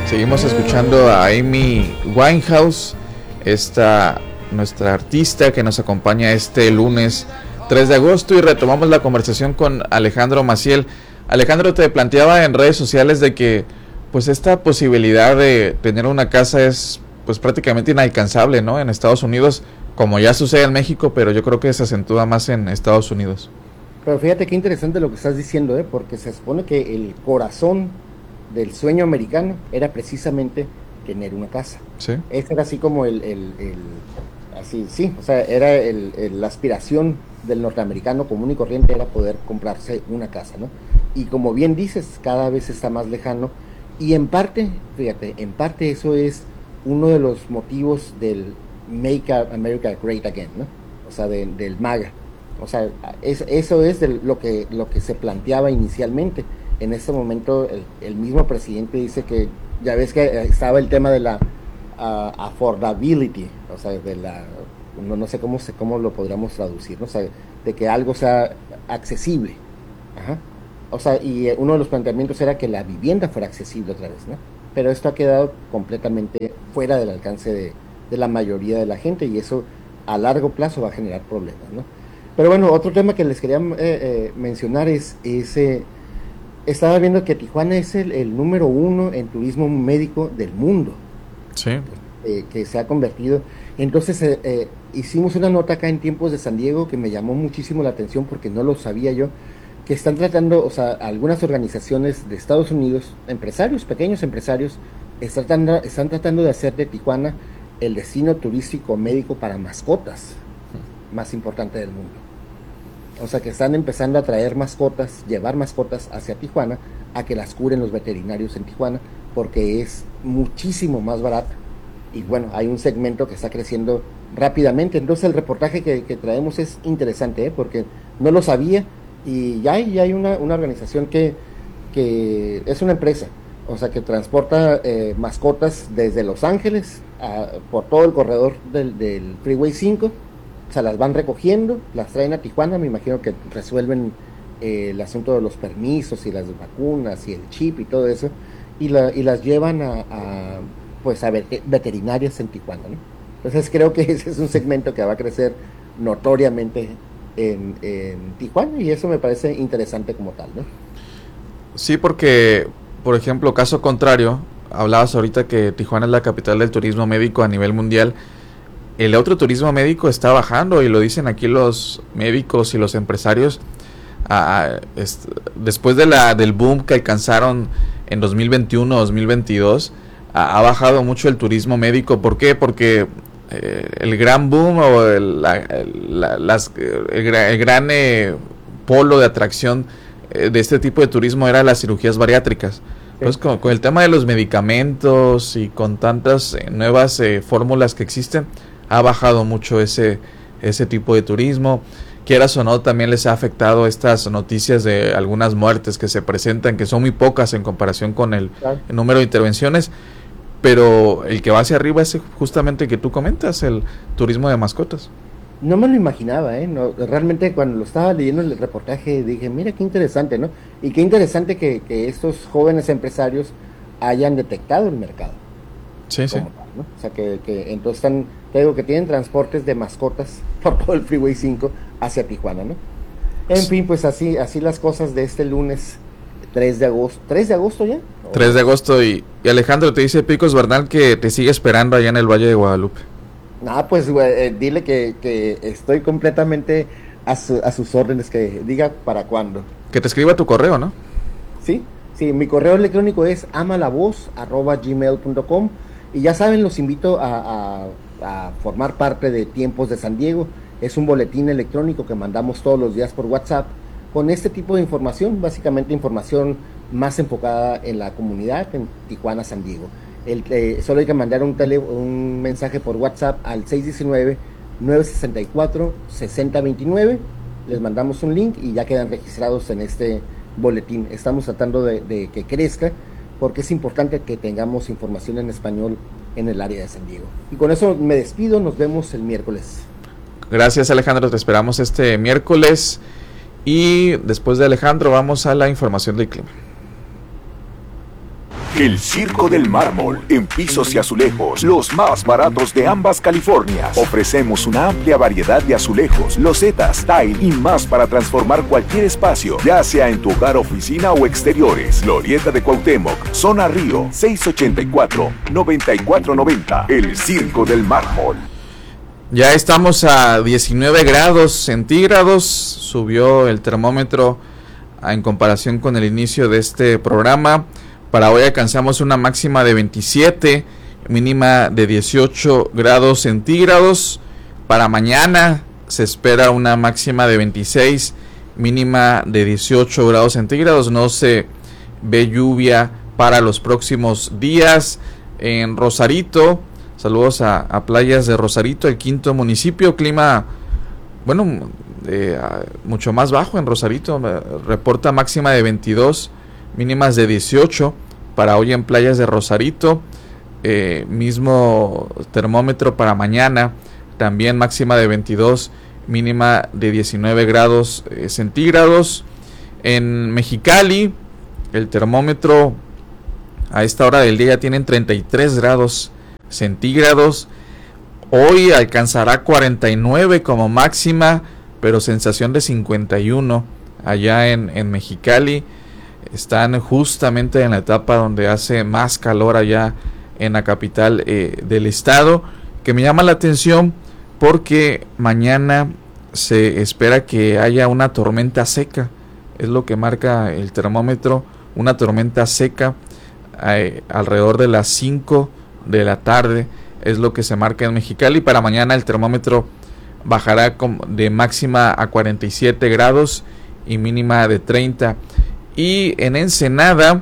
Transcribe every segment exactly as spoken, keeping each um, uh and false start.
Seguimos escuchando a Amy Winehouse, esta nuestra artista que nos acompaña este lunes tres de agosto, y retomamos la conversación con Alejandro Maciel. Alejandro, te planteaba en redes sociales de que pues esta posibilidad de tener una casa es pues prácticamente inalcanzable, ¿no? En Estados Unidos, como ya sucede en México, pero yo creo que se acentúa más en Estados Unidos. Pero fíjate qué interesante lo que estás diciendo, ¿eh? Porque se supone que el corazón del sueño americano era precisamente tener una casa. Sí. Ese era así como el, el, el así, sí, o sea, era el, el, la aspiración del norteamericano común y corriente, era poder comprarse una casa, ¿no? Y como bien dices, cada vez está más lejano, y en parte, fíjate, en parte eso es uno de los motivos del Make America Great Again, ¿no? O sea, de, del MAGA. O sea, es, eso es de lo que, lo que se planteaba inicialmente. En este momento el, el mismo presidente dice que, ya ves que estaba el tema de la uh, affordability, o sea, de la, no, no sé cómo, se, cómo lo podríamos traducir, ¿no? O sea, de que algo sea accesible. Ajá. O sea, y uno de los planteamientos era que la vivienda fuera accesible otra vez, ¿no? Pero esto ha quedado completamente fuera del alcance de, de la mayoría de la gente, y eso a largo plazo va a generar problemas, ¿no? Pero bueno, otro tema que les quería eh, eh, mencionar es ese... Estaba viendo que Tijuana es el, el número uno en turismo médico del mundo. Sí. Eh, que se ha convertido. Entonces eh, eh, hicimos una nota acá en Tiempos de San Diego que me llamó muchísimo la atención porque no lo sabía yo, que están tratando, o sea, algunas organizaciones de Estados Unidos, empresarios, pequeños empresarios, están tratando, están tratando de hacer de Tijuana el destino turístico médico para mascotas más importante del mundo. O sea, que están empezando a traer mascotas, llevar mascotas hacia Tijuana, a que las curen los veterinarios en Tijuana, porque es muchísimo más barato. Y bueno, hay un segmento que está creciendo rápidamente. Entonces el reportaje que, que traemos es interesante, ¿eh? Porque no lo sabía, y ya hay, ya hay una, una organización que, que es una empresa, o sea, que transporta eh, mascotas desde Los Ángeles a, por todo el corredor del, del Freeway cinco. O sea, las van recogiendo, las traen a Tijuana, me imagino que resuelven eh, el asunto de los permisos y las vacunas y el chip y todo eso, y, la, y las llevan a, a pues a veterinarias en Tijuana, ¿no? Entonces creo que ese es un segmento que va a crecer notoriamente en, en Tijuana, y eso me parece interesante como tal, ¿no? Sí, porque, por ejemplo, caso contrario, hablabas ahorita que Tijuana es la capital del turismo médico a nivel mundial. El otro turismo médico está bajando, y lo dicen aquí los médicos y los empresarios. Ah, es, después de la del boom que alcanzaron en dos mil veintiuno, dos mil veintidós, ah, ha bajado mucho el turismo médico. ¿Por qué? Porque eh, el gran boom o el, la, la, las, el, el gran eh, polo de atracción eh, de este tipo de turismo era las cirugías bariátricas. Pues con, con el tema de los medicamentos y con tantas eh, nuevas eh, fórmulas que existen, ha bajado mucho ese ese tipo de turismo. Quieras o no, también les ha afectado estas noticias de algunas muertes que se presentan, que son muy pocas en comparación con el, Claro. el número de intervenciones, pero el que va hacia arriba es justamente el que tú comentas, el turismo de mascotas. No me lo imaginaba, ¿eh? No, realmente cuando lo estaba leyendo el reportaje dije, mira qué interesante, ¿no? Y qué interesante que, que estos jóvenes empresarios hayan detectado el mercado. Sí, sí. Tal, ¿no? O sea, que, que entonces están, te digo que tienen transportes de mascotas por todo el Freeway cinco hacia Tijuana, ¿no? En fin, pues así así las cosas de este lunes tres de agosto. ¿tres de agosto ya? tres de agosto, y, y Alejandro, te dice Picos Bernal que te sigue esperando allá en el Valle de Guadalupe. Ah, pues güey, eh, dile que, que estoy completamente a, su, a sus órdenes, que diga para cuándo. Que te escriba tu correo, ¿no? Sí, sí, mi correo electrónico es amalavoz arroba gmail punto com, y ya saben, los invito a, a, a formar parte de Tiempos de San Diego. Es un boletín electrónico que mandamos todos los días por WhatsApp con este tipo de información, básicamente información más enfocada en la comunidad en Tijuana, San Diego. El, eh, solo hay que mandar un, tele, un mensaje por WhatsApp al seis uno nueve, nueve seis cuatro, seis cero dos nueve. Les mandamos un link y ya quedan registrados en este boletín. Estamos tratando de, de que crezca, porque es importante que tengamos información en español en el área de San Diego. Y con eso me despido, nos vemos el miércoles. Gracias, Alejandro, te esperamos este miércoles, y después de Alejandro vamos a la información del clima. El Circo del Mármol, en pisos y azulejos, los más baratos de ambas Californias. Ofrecemos una amplia variedad de azulejos, losetas, tile y más para transformar cualquier espacio, ya sea en tu hogar, oficina o exteriores. Glorieta de Cuauhtémoc, Zona Río, seis ochenta y cuatro, noventa y cuatro noventa. El Circo del Mármol. Ya estamos a diecinueve grados centígrados, subió el termómetro en comparación con el inicio de este programa. Para hoy alcanzamos una máxima de veintisiete, mínima de dieciocho grados centígrados. Para mañana se espera una máxima de veintiséis, mínima de dieciocho grados centígrados. No se ve lluvia para los próximos días. En Rosarito, saludos a, a Playas de Rosarito, el quinto municipio, clima, bueno, eh, mucho más bajo en Rosarito, reporta máxima de veintidós, mínimas de dieciocho para hoy en Playas de Rosarito. Eh, mismo termómetro para mañana, también máxima de veintidós, mínima de diecinueve grados eh, centígrados. En Mexicali, el termómetro a esta hora del día ya tienen treinta y tres grados centígrados. Hoy alcanzará cuarenta y nueve como máxima, pero sensación de cincuenta y uno allá en, en Mexicali. Están justamente en la etapa donde hace más calor allá en la capital eh, del estado, que me llama la atención porque mañana se espera que haya una tormenta seca, es lo que marca el termómetro, una tormenta seca eh, alrededor de las cinco de la tarde, es lo que se marca en Mexicali. Para mañana el termómetro bajará de máxima a cuarenta y siete grados y mínima de treinta. Y en Ensenada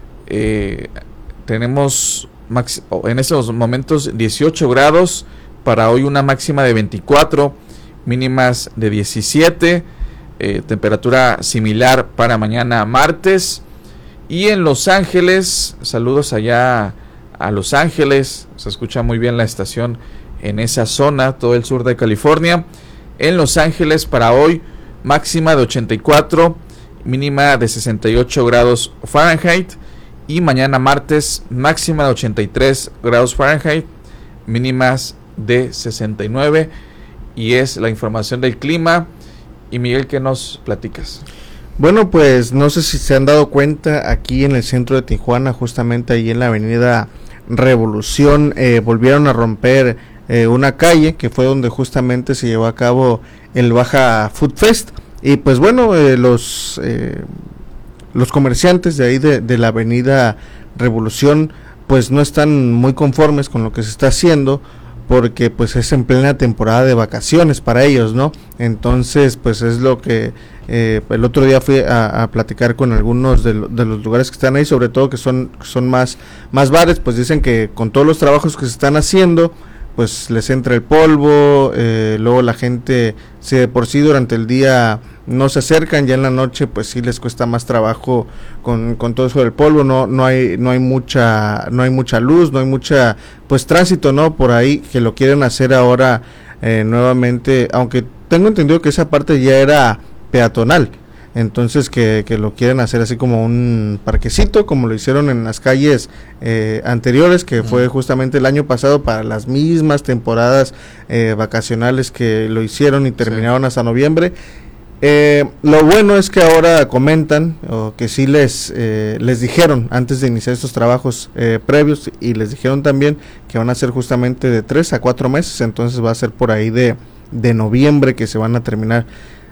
eh, tenemos maxi- en estos momentos dieciocho grados, para hoy una máxima de veinticuatro, mínimas de diecisiete, eh, temperatura similar para mañana martes. Y en Los Ángeles, saludos allá a Los Ángeles, se escucha muy bien la estación en esa zona, todo el sur de California. En Los Ángeles para hoy máxima de ochenta y cuatro, mínima de sesenta y ocho grados Fahrenheit, y mañana martes máxima de ochenta y tres grados Fahrenheit, mínimas de sesenta y nueve. Y es la información del clima. Y Miguel, ¿qué nos platicas? Bueno, pues no sé si se han dado cuenta, aquí en el centro de Tijuana, justamente ahí en la avenida Revolución, eh, volvieron a romper eh, una calle que fue donde justamente se llevó a cabo el Baja Food Fest. Y pues bueno, eh, los eh, los comerciantes de ahí de, de la avenida Revolución pues no están muy conformes con lo que se está haciendo, porque pues es en plena temporada de vacaciones para ellos, ¿no? Entonces pues es lo que eh, el otro día fui a, a platicar con algunos de, lo, de los lugares que están ahí, sobre todo que son, son más, más bares, pues dicen que con todos los trabajos que se están haciendo, pues les entra el polvo, eh, luego la gente, si de por sí durante el día no se acercan, ya en la noche pues sí les cuesta más trabajo con, con todo eso del polvo, no, no hay, no hay mucha, no hay mucha luz, no hay mucha pues tránsito, ¿no? Por ahí, que lo quieren hacer ahora eh, nuevamente, aunque tengo entendido que esa parte ya era peatonal, entonces que, que lo quieren hacer así como un parquecito, como lo hicieron en las calles eh, anteriores, que uh-huh. fue justamente el año pasado para las mismas temporadas eh, vacacionales que lo hicieron y terminaron sí. hasta noviembre. Eh, lo bueno es que ahora comentan o que sí les eh, les dijeron antes de iniciar estos trabajos eh, previos, y les dijeron también que van a ser justamente de tres a cuatro meses, entonces va a ser por ahí de, de noviembre que se van a terminar.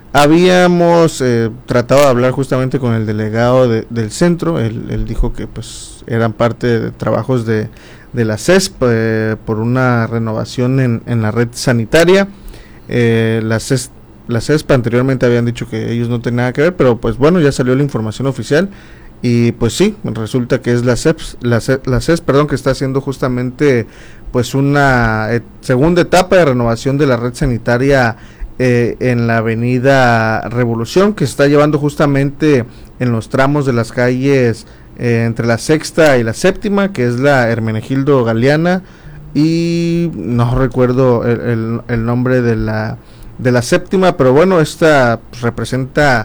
Habíamos eh, tratado de hablar justamente con el delegado de, del centro, él, él dijo que pues eran parte de trabajos de, de la C E S P eh, por una renovación en, en la red sanitaria. Eh, la C E S P La C E S P anteriormente habían dicho que ellos no tenían nada que ver, pero pues bueno, ya salió la información oficial y pues sí, resulta que es la C E P, la C E S, la C E S, perdón, que está haciendo justamente pues una eh, segunda etapa de renovación de la red sanitaria eh, en la avenida Revolución, que se está llevando justamente en los tramos de las calles eh, entre la sexta y la séptima, que es la Hermenegildo Galeana, y no recuerdo el, el, el nombre de la de la séptima, pero bueno, esta pues, representa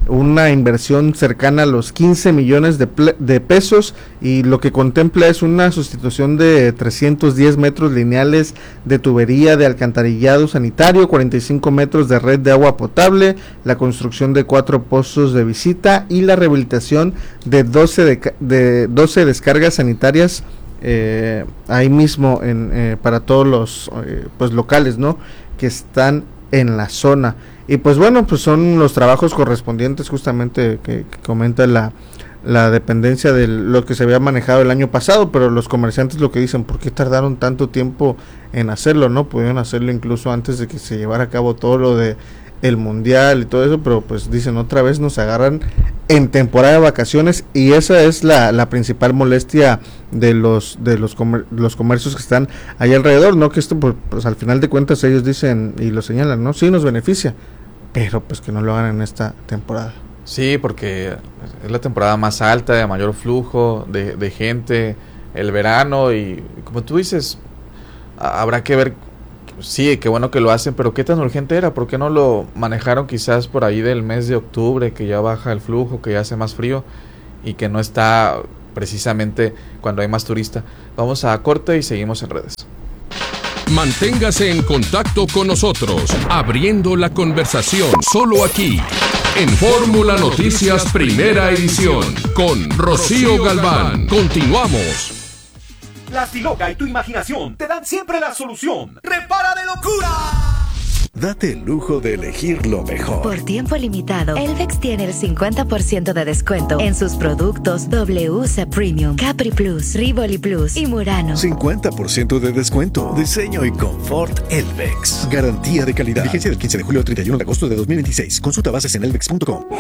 una inversión cercana a los quince millones de, ple- de pesos, y lo que contempla es una sustitución de trescientos diez metros lineales de tubería de alcantarillado sanitario, cuarenta y cinco metros de red de agua potable, la construcción de cuatro pozos de visita y la rehabilitación de doce, de, de doce descargas sanitarias eh, ahí mismo en, eh, para todos los eh, pues locales, ¿no?, que están en la zona. Y pues bueno, pues son los trabajos correspondientes justamente que, que comenta la, la dependencia de lo que se había manejado el año pasado, pero los comerciantes lo que dicen, ¿por qué tardaron tanto tiempo en hacerlo? No pudieron hacerlo incluso antes de que se llevara a cabo todo lo de el mundial y todo eso, pero pues dicen, otra vez nos agarran en temporada de vacaciones, y esa es la, la principal molestia de los de los, comer, los comercios que están ahí alrededor, ¿no? Que esto pues, pues al final de cuentas ellos dicen y lo señalan, ¿no? Sí nos beneficia, pero pues que no lo hagan en esta temporada. Sí, porque es la temporada más alta, de mayor flujo de, de gente, el verano, y como tú dices, habrá que ver. Sí, qué bueno que lo hacen, pero ¿qué tan urgente era? ¿Por qué no lo manejaron quizás por ahí del mes de octubre, que ya baja el flujo, que ya hace más frío y que no está precisamente cuando hay más turista? Vamos a corte y seguimos en redes. Manténgase en contacto con nosotros, abriendo la conversación solo aquí, en Fórmula Noticias Primera Edición, con Rocío Galván. Continuamos. La Stiloca y tu imaginación te dan siempre la solución. ¡Repara de locura! Date el lujo de elegir lo mejor. Por tiempo limitado, Elvex tiene el cincuenta por ciento de descuento en sus productos W C Premium, Capri Plus, Rivoli Plus y Murano. cincuenta por ciento de descuento. Diseño y confort Elvex. Garantía de calidad. Vigencia del quince de julio al treinta y uno de agosto de dos mil veintiséis. Consulta bases en elvex punto com.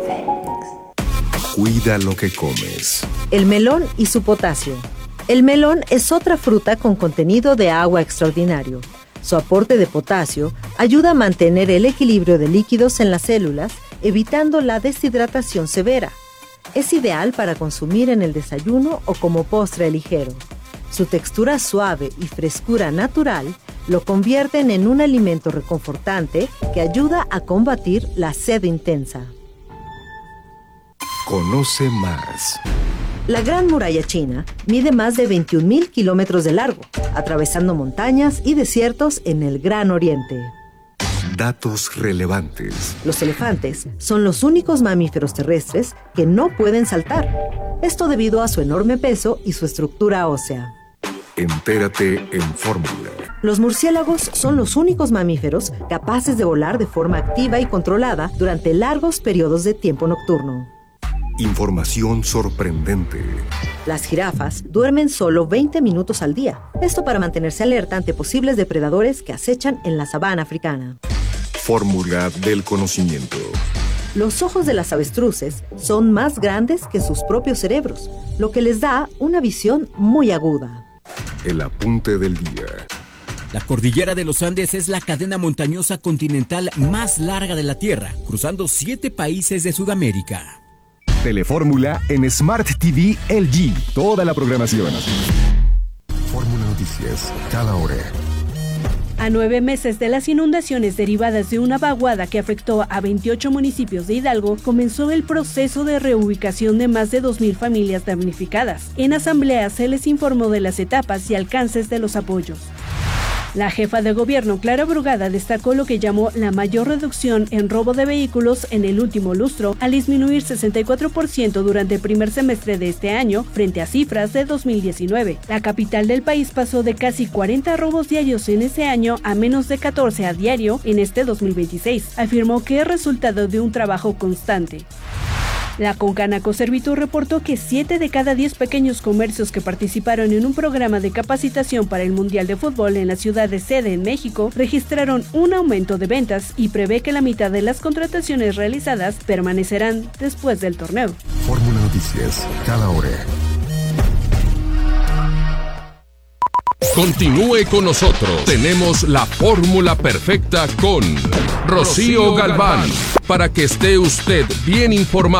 Cuida lo que comes. El melón y su potasio. El melón es otra fruta con contenido de agua extraordinario. Su aporte de potasio ayuda a mantener el equilibrio de líquidos en las células, evitando la deshidratación severa. Es ideal para consumir en el desayuno o como postre ligero. Su textura suave y frescura natural lo convierten en un alimento reconfortante que ayuda a combatir la sed intensa. Conoce más. La Gran Muralla China mide más de veintiún mil kilómetros de largo, atravesando montañas y desiertos en el Gran Oriente. Datos relevantes. Los elefantes son los únicos mamíferos terrestres que no pueden saltar. Esto debido a su enorme peso y su estructura ósea. Entérate en Fórmula. Los murciélagos son los únicos mamíferos capaces de volar de forma activa y controlada durante largos periodos de tiempo nocturno. Información sorprendente. Las jirafas duermen solo veinte minutos al día. Esto para mantenerse alerta ante posibles depredadores que acechan en la sabana africana. Fórmula del conocimiento. Los ojos de las avestruces son más grandes que sus propios cerebros, lo que les da una visión muy aguda. El apunte del día. La cordillera de los Andes es la cadena montañosa continental más larga de la Tierra, cruzando siete países de Sudamérica. Telefórmula en Smart T V L G. Toda la programación. Fórmula Noticias, cada hora. A nueve meses de las inundaciones derivadas de una vaguada que afectó a veintiocho municipios de Hidalgo, comenzó el proceso de reubicación de más de dos mil familias damnificadas. En asamblea se les informó de las etapas y alcances de los apoyos. La jefa de gobierno, Clara Brugada, destacó lo que llamó la mayor reducción en robo de vehículos en el último lustro, al disminuir sesenta y cuatro por ciento durante el primer semestre de este año, frente a cifras de dos mil diecinueve. La capital del país pasó de casi cuarenta robos diarios en ese año a menos de catorce a diario en este dos mil veintiséis. Afirmó que es resultado de un trabajo constante. La Concanaco Servitur reportó que siete de cada diez pequeños comercios que participaron en un programa de capacitación para el Mundial de Fútbol en la ciudad de sede en México registraron un aumento de ventas y prevé que la mitad de las contrataciones realizadas permanecerán después del torneo. Fórmula Noticias, cada hora. Continúe con nosotros. Tenemos la fórmula perfecta con Rocío Galván, para que esté usted bien informado.